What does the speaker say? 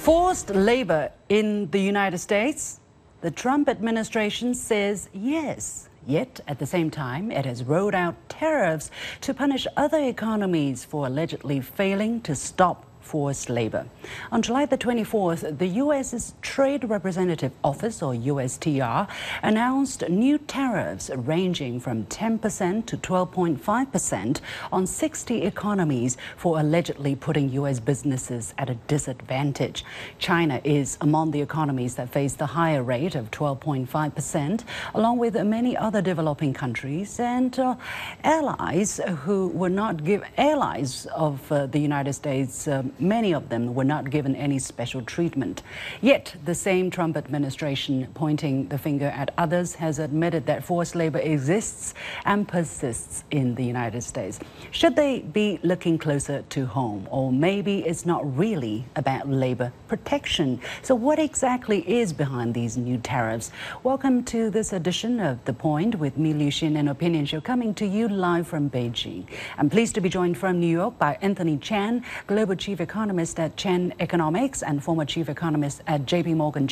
Forced labor in the United States? The Trump administration says yes. Yet, at the same time, it has rolled out tariffs to punish other economies for allegedly failing to stop forced labor. On July the 24th, the U.S.'s Trade Representative Office, or USTR, announced new tariffs ranging from 10% to 12.5% on 60 economies for allegedly putting U.S. businesses at a disadvantage. China is among the economies that face the higher rate of 12.5%, along with many other developing countries and allies who were not allies of the United States. Many of them were not given any special treatment. Yet, the same Trump administration, pointing the finger at others, has admitted that forced labor exists and persists in the United States. Should they be looking closer to home? Or maybe it's not really about labor protection. So what exactly is behind these new tariffs? Welcome to this edition of The Point with me, Liu Xin, an opinion show coming to you live from Beijing. I'm pleased to be joined from New York by Anthony Chan, Global Chief Economist at Chen Economics and former Chief Economist at JP Morgan